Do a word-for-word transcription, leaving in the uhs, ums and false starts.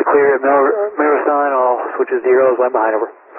clear at Miller, Mirror sign, all switches zeros, line behind, over.